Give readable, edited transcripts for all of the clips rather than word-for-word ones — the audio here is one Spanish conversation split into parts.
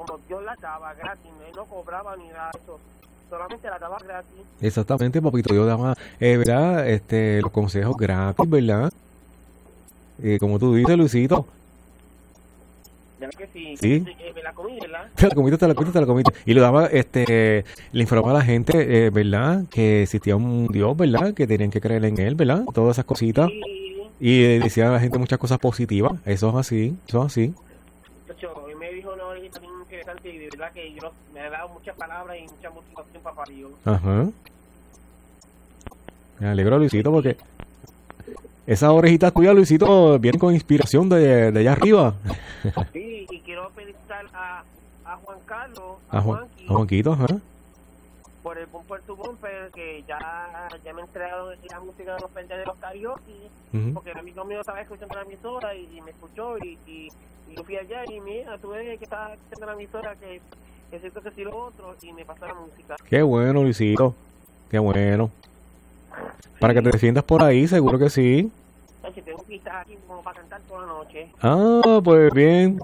Dios la daba gratis, él no cobraba ni nada de eso, solamente la daba gratis. Exactamente, papito, yo daba, ¿verdad? Los consejos gratis, ¿verdad? Como tú dices, Luisito. ¿Verdad que sí? Sí. Me la comí, ¿verdad? Te la comiste. Y le daba, le informaba a la gente, ¿verdad? Que existía un Dios, ¿verdad? Que tenían que creer en él, ¿verdad? Todas esas cositas. Sí. Y decía a la gente muchas cosas positivas. Eso es así, eso es así. Él me dijo una orejita bien interesante y de verdad que yo me ha dado muchas palabras y mucha motivación para Dios. Ajá. Me alegro, Luisito, porque esas orejitas tuyas, Luisito, vienen con inspiración de allá arriba. Sí, y quiero felicitar a Juan Carlos, A Juanquito, ajá. por el Bumper to Bumper, que ya me entregaron la música de los pendientes de los karaoke, porque el amigo mío estaba escuchando la emisora y me escuchó y yo fui allá y mira, tuve que estaba escuchando la emisora que siento que sí lo otro y me pasó la música. Qué bueno, Luisito, qué bueno. Sí. Para que te defiendas por ahí, seguro que sí. Tengo que estar aquí como para cantar toda la noche. Ah, pues bien.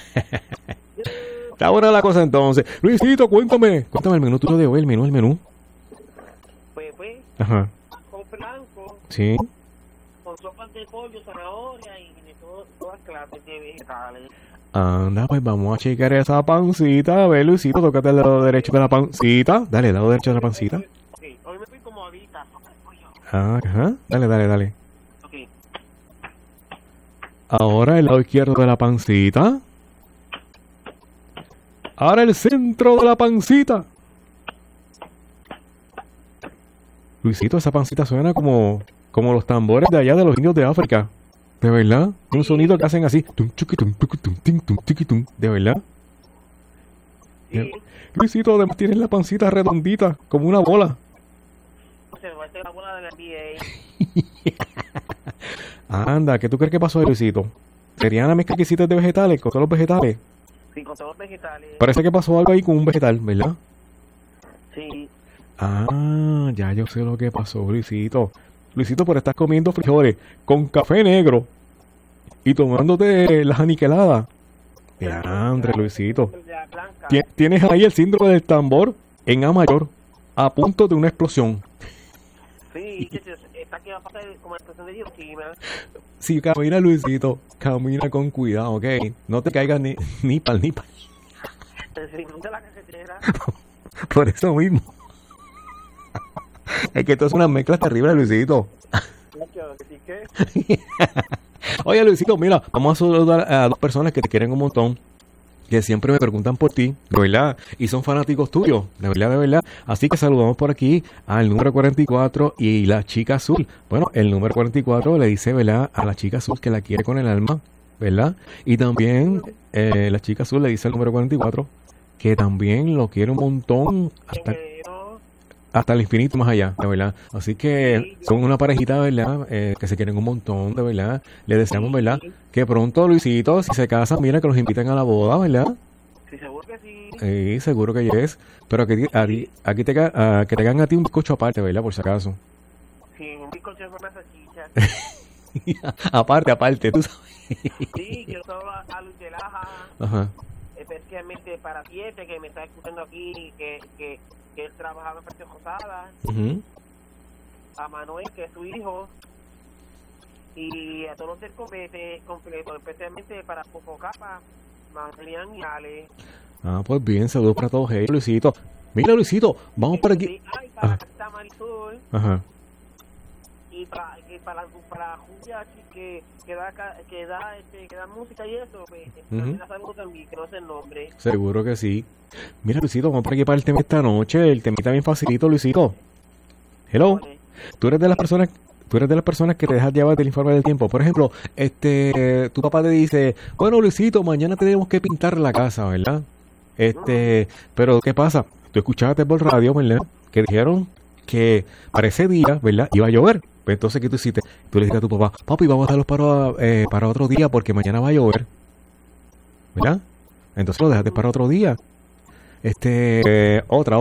Está buena la cosa entonces. Luisito, cuéntame el menú tuyo de hoy, el menú. Pues, ajá. Con blanco. Sí. Con sopas de pollo, zanahoria y de todas clases de vegetales. Anda, pues vamos a checar esa pancita. A ver, Luisito, tócate el lado derecho de la pancita. Dale, el lado derecho de la pancita. Sí, hoy me fui como ahorita, sopa de pollo. Ajá, dale. Ok. Ahora el lado izquierdo de la pancita. Ahora el centro de la pancita. Luisito, esa pancita suena como los tambores de allá de los indios de África. ¿De verdad? Un sonido que hacen así. ¿De verdad? Sí. Luisito, además tienes la pancita redondita, como una bola. Se me va a hacer la bola de la NBA. Anda, ¿qué tú crees que pasó ahí, Luisito? ¿Serían las mezclas que hiciste de vegetales, con todos los vegetales? Sí, con todos los vegetales. Parece que pasó algo ahí con un vegetal, ¿verdad? Sí. Ah, ya yo sé lo que pasó, Luisito. Luisito, pero estás comiendo frijoles con café negro y tomándote las aniquiladas. André, Luisito. Tienes ahí el síndrome del tambor en A mayor, a punto de una explosión. Sí, está aquí va a pasar como explosión de Hiroshima. Sí, camina, Luisito, camina con cuidado, ¿ok? No te caigas ni pal. De la carretera. Por eso mismo. Es que esto es una mezcla terrible, Luisito. Oye, Luisito, mira, vamos a saludar a dos personas que te quieren un montón, que siempre me preguntan por ti, de verdad, y son fanáticos tuyos, de verdad. Así que saludamos por aquí al número 44 y la chica azul. Bueno, el número 44 le dice, ¿verdad?, a la chica azul que la quiere con el alma, ¿verdad? Y también la chica azul le dice al número 44 que también lo quiere un montón hasta el infinito más allá, de verdad. Así que son una parejita, ¿verdad? Que se quieren un montón, de verdad. Le deseamos, ¿verdad? Que pronto, Luisito, si se casan, mira, que los inviten a la boda, ¿verdad? Sí, seguro que sí. Sí, seguro que yes. Pero que te hagan a ti un bizcocho aparte, ¿verdad? Por si acaso. Sí, un bizcocho con una salchicha. aparte, tú sabes. Sí, quiero saludar a Luis de Laja. Ajá. Especialmente para Siete, que me está escuchando aquí, que él trabajaba en Frente Rosada. A Manuel, que es su hijo. Y a todos los del completo, especialmente para Popocapa, Marian y Ale. Ah, pues bien, saludos para todos ellos, Luisito. Mira, Luisito, vamos por aquí. Ay, para Casta Marisol. Ajá. Y para Julia, que da música y eso, pues, la saludo también, que no sé el nombre. Seguro que sí. Mira, Luisito, vamos por aquí para el tema esta noche. El temita bien facilito, Luisito. Hello. Vale. Tú eres de las personas que te dejas llevar del informe del tiempo. Por ejemplo, tu papá te dice, bueno, Luisito, mañana tenemos que pintar la casa, ¿verdad? Pero ¿qué pasa? Tú escuchaste por radio, ¿verdad?, que dijeron que para ese día, ¿verdad?, iba a llover. Pues entonces, ¿qué tú hiciste? Tú le dijiste a tu papá, papi, vamos a dejarlos para otro día porque mañana va a llover, ¿verdad? Entonces lo dejaste para otro día. Otra.